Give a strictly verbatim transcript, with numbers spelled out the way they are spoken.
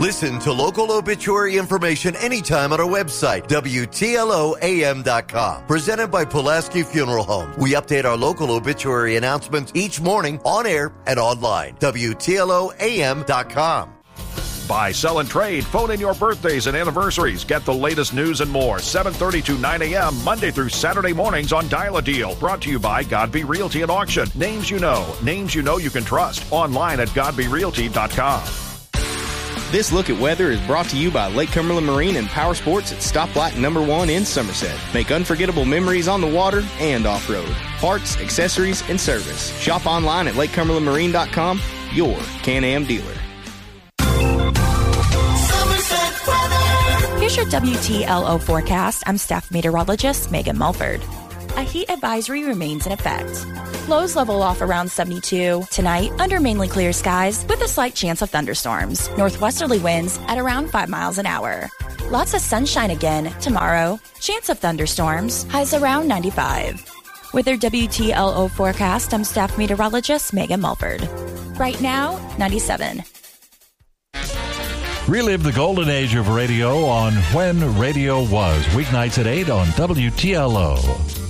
Listen to local obituary information anytime on our website, W T L O A M dot com. Presented by Pulaski Funeral Home. We update our local obituary announcements each morning on air and online. W T L O A M dot com. Buy, sell, and trade. Phone in your birthdays and anniversaries. Get the latest news and more. seven thirty to nine a.m. Monday through Saturday mornings on Dial-A-Deal. Brought to you by Godby Realty and Auction. Names you know. Names you know you can trust. Online at Godby Realty dot com. This look at weather is brought to you by Lake Cumberland Marine and Power Sports at Stoplight Number One in Somerset. Make unforgettable memories on the water and off-road. Parts, accessories, and service. Shop online at Lake Cumberland Marine dot com. Your Can-Am dealer. Here's your W T L O forecast. I'm staff meteorologist Megan Mulford. A heat advisory remains in effect. Lows level off around seventy-two. Tonight, under mainly clear skies with a slight chance of thunderstorms. Northwesterly winds at around five miles an hour. Lots of sunshine again tomorrow. Chance of thunderstorms. Highs around ninety-five. With your W T L O forecast, I'm staff meteorologist Megan Mulford. Right now, ninety-seven. Relive the golden age of radio on When Radio Was, weeknights at eight on W T L O.